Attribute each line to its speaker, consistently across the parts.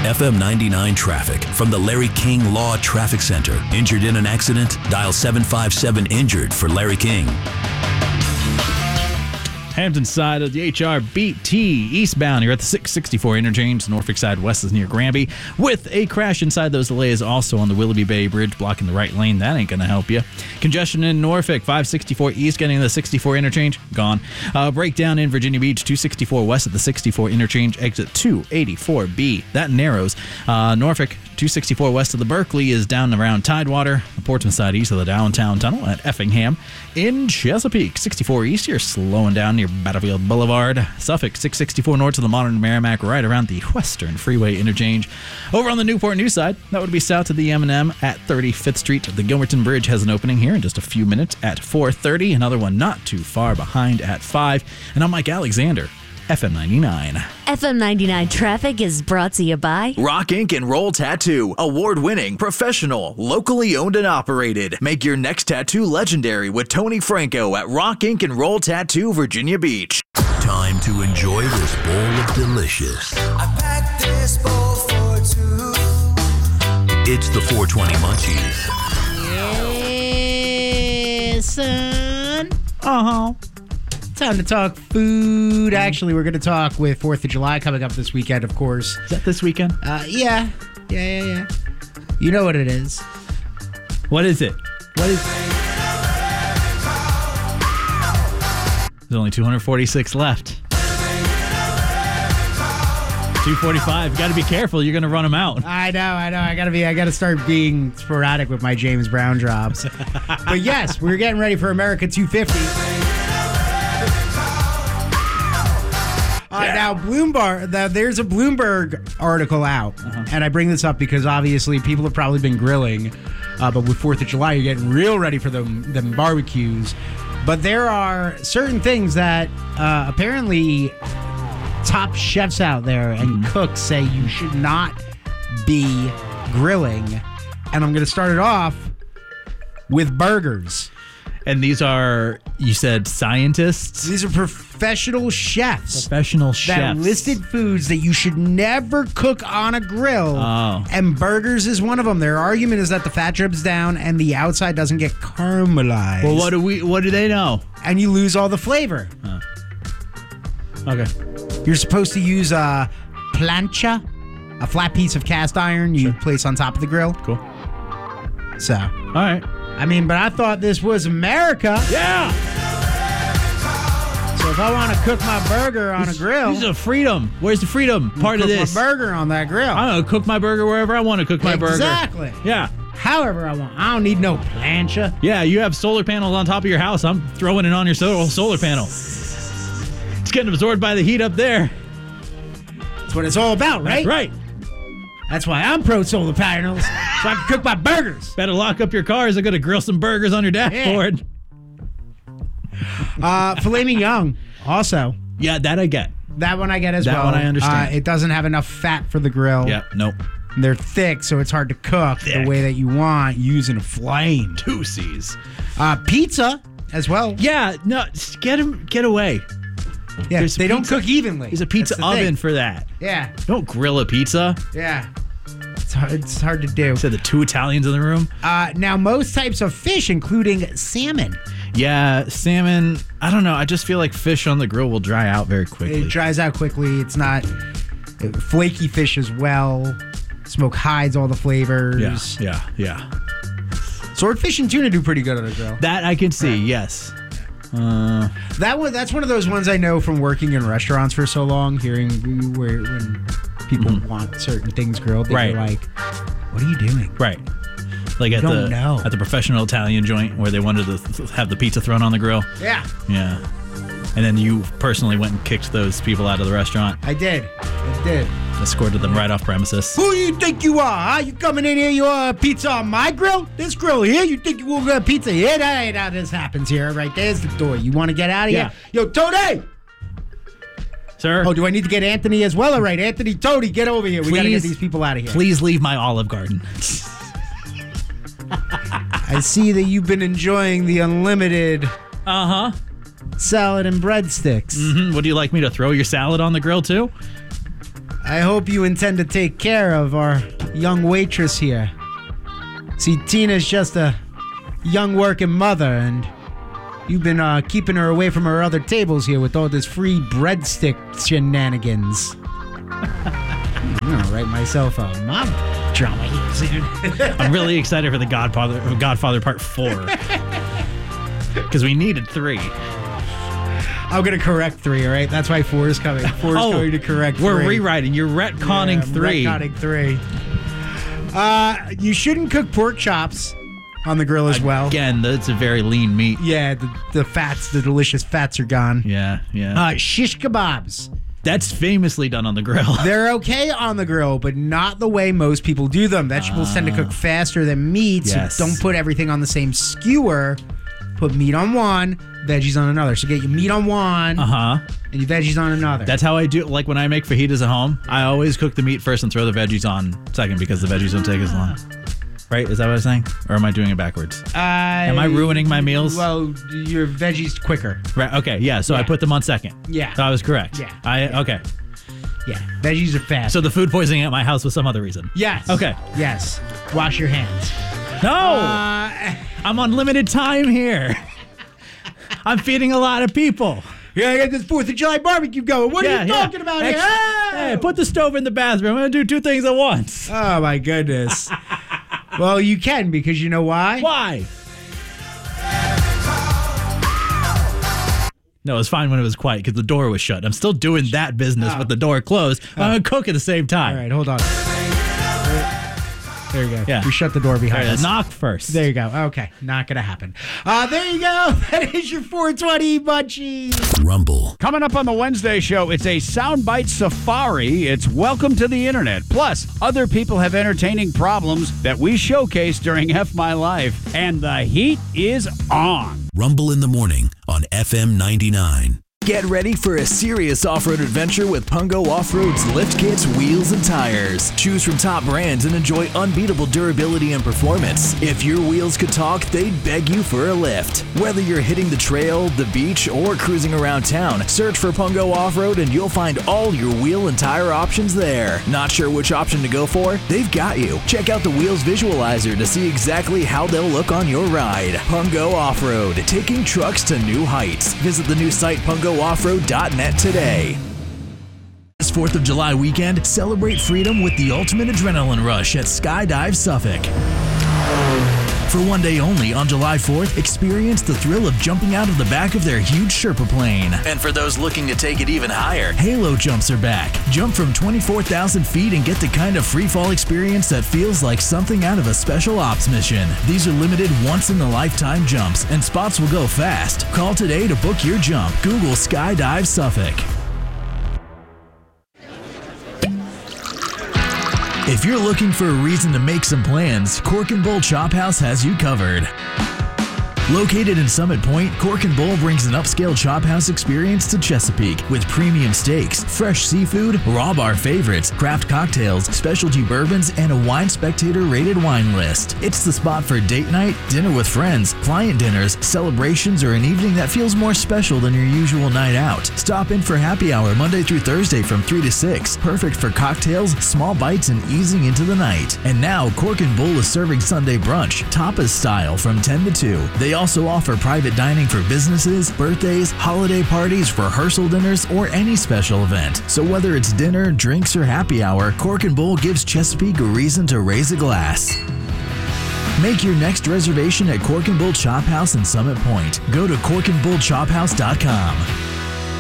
Speaker 1: FM 99 traffic from the Larry King Law Traffic Center. Injured in an accident? Dial 757-INJURED for Larry King.
Speaker 2: Hampton side of the HRBT eastbound. You're at the 664 interchange. Norfolk side west is near Granby. With a crash inside those delays also on the Willoughby Bay Bridge, blocking the right lane. That ain't going to help you. Congestion in Norfolk, 564 east, getting to the 64 interchange. Gone. Breakdown in Virginia Beach, 264 west at the 64 interchange. Exit 284B. That narrows. Norfolk, 264 west of the Berkeley is down around Tidewater. The Portsmouth side east of the Downtown Tunnel at Effingham. In Chesapeake, 64 east, you're slowing down near Battlefield Boulevard. Suffolk, 664 north to the modern Merrimack, right around the Western Freeway interchange. Over on the Newport News side, that would be south of the M&M at 35th Street. The Gilmerton Bridge has an opening here in just a few minutes at 4:30. Another one not too far behind at 5. And I'm Mike Alexander, FM 99.
Speaker 3: FM 99 traffic is brought to you by
Speaker 4: Rock Ink and Roll Tattoo. Award-winning, professional, locally owned and operated. Make your next tattoo legendary with Tony Franco at Rock Ink and Roll Tattoo, Virginia Beach.
Speaker 1: Time to enjoy this bowl of delicious.
Speaker 5: I packed this bowl for two.
Speaker 1: It's the 420 Munchies.
Speaker 6: Yeah, son. Time to talk food. Actually, we're going to talk with 4th of July coming up this weekend, of course.
Speaker 2: Is that this weekend?
Speaker 6: Yeah. You know what it is.
Speaker 2: What is it? There's only 246 left. 245. You got to be careful. You're going to run them out.
Speaker 6: I know. I got to start being sporadic with my James Brown drops. But yes, we're getting ready for America 250. Now, there's a Bloomberg article out, and I bring this up because obviously people have probably been grilling, but with 4th of July, you're getting real ready for them barbecues. But there are certain things that apparently top chefs out there and cooks say you should not be grilling, and I'm going to start it off with burgers.
Speaker 2: And these are, you said, scientists?
Speaker 6: These are professional chefs.
Speaker 2: That
Speaker 6: listed foods that you should never cook on a grill.
Speaker 2: Oh.
Speaker 6: And burgers is one of them. Their argument is that the fat drips down and the outside doesn't get caramelized.
Speaker 2: Well, what do they know?
Speaker 6: And you lose all the flavor.
Speaker 2: Okay.
Speaker 6: You're supposed to use a plancha, a flat piece of cast iron you place on top of the grill.
Speaker 2: Cool.
Speaker 6: So.
Speaker 2: All right.
Speaker 6: I mean, but I thought this was America.
Speaker 2: Yeah.
Speaker 6: So if I want to cook my burger on a grill.
Speaker 2: This is a freedom. Where's the freedom part of this?
Speaker 6: Cook my burger on that grill.
Speaker 2: I'm going to cook my burger wherever I want to cook my burger.
Speaker 6: Exactly.
Speaker 2: Yeah.
Speaker 6: However I want. I don't need no plancha.
Speaker 2: Yeah, you have solar panels on top of your house. I'm throwing it on your solar panel. It's getting absorbed by the heat up there.
Speaker 6: That's what it's all about, right?
Speaker 2: That's right.
Speaker 6: That's why I'm pro solar panels, so I can cook my burgers.
Speaker 2: Better lock up your cars. I'm going to grill some burgers on your dashboard.
Speaker 6: Filet mignon, also.
Speaker 2: Yeah, that I get.
Speaker 6: That one I get as well.
Speaker 2: That one I understand.
Speaker 6: It doesn't have enough fat for the grill.
Speaker 2: Yeah, nope.
Speaker 6: They're thick, so it's hard to cook the way that you want using a flame.
Speaker 2: 2 C's.
Speaker 6: Pizza as well.
Speaker 2: Yeah, no, get away.
Speaker 6: Yeah, they don't cook evenly.
Speaker 2: There's a pizza oven for that.
Speaker 6: Yeah.
Speaker 2: Don't grill a pizza.
Speaker 6: Yeah. It's hard to do.
Speaker 2: So the 2 Italians in the room.
Speaker 6: Now, most types of fish, including salmon.
Speaker 2: Yeah, salmon. I don't know. I just feel like fish on the grill will dry out very quickly.
Speaker 6: It dries out quickly. It's not flaky fish as well. Smoke hides all the flavors.
Speaker 2: Yeah.
Speaker 6: Swordfish and tuna do pretty good on a grill.
Speaker 2: That I can see. Yes.
Speaker 6: That's one of those ones I know from working in restaurants for so long, hearing when people want certain things grilled, they're like, "What are you doing?"
Speaker 2: Right. Like at the professional Italian joint where they wanted to have the pizza thrown on the grill.
Speaker 6: Yeah.
Speaker 2: Yeah. And then you personally went and kicked those people out of the restaurant.
Speaker 6: I did.
Speaker 2: Escorted them right off premises.
Speaker 6: Who do you think you are? Huh? You coming in here? You want pizza on my grill? This grill here? You think you will get pizza here? That ain't how this happens here. Right there's the door. You want to get out of here? Yo, Tony!
Speaker 2: Sir?
Speaker 6: Oh, do I need to get Anthony as well? All right, Anthony, Tony, get over here. We got to get these people out of here.
Speaker 2: Please leave my Olive Garden.
Speaker 6: I see that you've been enjoying the unlimited salad and breadsticks.
Speaker 2: Mm-hmm. Would you like me to throw your salad on the grill too?
Speaker 6: I hope you intend to take care of our young waitress here. See, Tina's just a young working mother, and you've been keeping her away from her other tables here with all this free breadstick shenanigans. I'm gonna write myself a mob drama here soon.
Speaker 2: I'm really excited for the Godfather Part 4. Because we needed 3.
Speaker 6: I'm gonna correct 3, all right? That's why 4 is coming. 4 is going to correct 3.
Speaker 2: We're rewriting. You're retconning 3.
Speaker 6: Retconning 3. You shouldn't cook pork chops on the grill as well.
Speaker 2: Again, it's a very lean meat.
Speaker 6: Yeah, the fats, the delicious fats are gone.
Speaker 2: Yeah, yeah.
Speaker 6: Shish kebabs.
Speaker 2: That's famously done on the grill.
Speaker 6: They're okay on the grill, but not the way most people do them. Vegetables tend to cook faster than meat,
Speaker 2: Yes.
Speaker 6: so don't put everything on the same skewer. Put meat on one, veggies on another. So get your meat on one, and your veggies on another.
Speaker 2: That's how I do it. Like when I make fajitas at home, I always cook the meat first and throw the veggies on second because the veggies don't take as long. Right? Is that what I was saying? Or am I doing it backwards? Am I ruining my meals?
Speaker 6: Well, your veggies quicker.
Speaker 2: Right. Okay. Yeah. So I put them on second.
Speaker 6: Yeah.
Speaker 2: So I was correct.
Speaker 6: Yeah.
Speaker 2: Okay.
Speaker 6: Yeah, veggies are fast.
Speaker 2: So the food poisoning at my house was some other reason.
Speaker 6: Yes.
Speaker 2: Okay.
Speaker 6: Yes. Wash your hands.
Speaker 2: No. I'm on limited time here. I'm feeding a lot of people.
Speaker 6: Yeah, I got this 4th of July barbecue going. What are you talking about here?
Speaker 2: Hey, put the stove in the bathroom. I'm going to do 2 things at once.
Speaker 6: Oh, my goodness. Well, you can, because you know why?
Speaker 2: Why? No, it was fine when it was quiet because the door was shut. I'm still doing that business with the door closed. I'm going to cook at the same time.
Speaker 6: All right, hold on. There you go.
Speaker 2: Yeah.
Speaker 6: We shut the door behind us.
Speaker 2: Knock first.
Speaker 6: There you go. Okay, not going to happen. There you go. That is your 420 Munchie.
Speaker 1: Rumble.
Speaker 7: Coming up on the Wednesday show, it's a soundbite safari. It's Welcome to the Internet. Plus, other people have entertaining problems that we showcase during F My Life. And the heat is on.
Speaker 1: Rumble in the morning on FM 99.
Speaker 4: Get ready for a serious off-road adventure with Pungo Off-Road's lift kits, wheels, and tires. Choose from top brands and enjoy unbeatable durability and performance. If your wheels could talk, they'd beg you for a lift. Whether you're hitting the trail, the beach, or cruising around town, search for Pungo Off-Road and you'll find all your wheel and tire options there. Not sure which option to go for? They've got you. Check out the Wheels Visualizer to see exactly how they'll look on your ride. Pungo Off-Road, taking trucks to new heights. Visit the new site pungo.offroad.net today. This 4th of July weekend, celebrate freedom with the ultimate adrenaline rush at Skydive Suffolk. For one day only on July 4th, experience the thrill of jumping out of the back of their huge Sherpa plane. And for those looking to take it even higher, Halo jumps are back. Jump from 24,000 feet and get the kind of freefall experience that feels like something out of a special ops mission. These are limited once-in-a-lifetime jumps, and spots will go fast. Call today to book your jump. Google Skydive Suffolk. If you're looking for a reason to make some plans, Cork and Bull Chop House has you covered. Located in Summit Point, Cork and Bull brings an upscale chop house experience to Chesapeake with premium steaks, fresh seafood, raw bar favorites, craft cocktails, specialty bourbons, and a Wine Spectator rated wine list. It's the spot for date night, dinner with friends, client dinners, celebrations, or an evening that feels more special than your usual night out. Stop in for happy hour Monday through Thursday from 3 to 6. Perfect for cocktails, small bites, and easing into the night. And now, Cork and Bull is serving Sunday brunch, tapas style, from 10 to 2. They also offer private dining for businesses, birthdays, holiday parties, rehearsal dinners, or any special event. So whether it's dinner, drinks, or happy hour, Cork and Bull gives Chesapeake a reason to raise a glass. Make your next reservation at Cork and Bull Chop House in Summit Point. Go to corkandbullchophouse.com.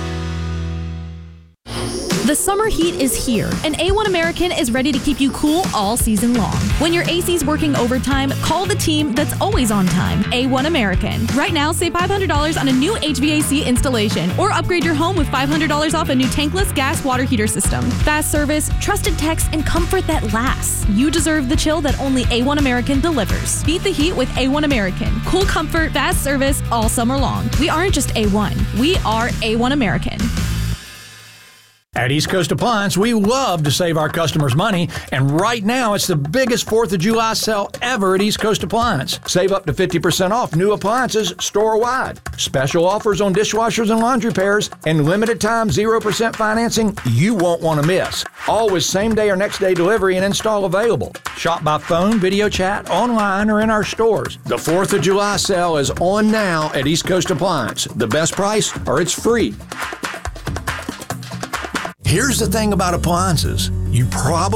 Speaker 8: The summer heat is here, and A1 American is ready to keep you cool all season long. When your AC's working overtime, call the team that's always on time, A1 American. Right now, save $500 on a new HVAC installation, or upgrade your home with $500 off a new tankless gas water heater system. Fast service, trusted techs, and comfort that lasts. You deserve the chill that only A1 American delivers. Beat the heat with A1 American. Cool comfort, fast service all summer long. We aren't just A1, we are A1 American.
Speaker 9: At East Coast Appliance, we love to save our customers money, and right now it's the biggest 4th of July sale ever at East Coast Appliance. Save up to 50% off new appliances store-wide. Special offers on dishwashers and laundry pairs, and limited time 0% financing you won't want to miss. Always same-day or next-day delivery and install available. Shop by phone, video chat, online, or in our stores. The 4th of July sale is on now at East Coast Appliance. The best price, or it's free. Here's the thing about appliances. You probably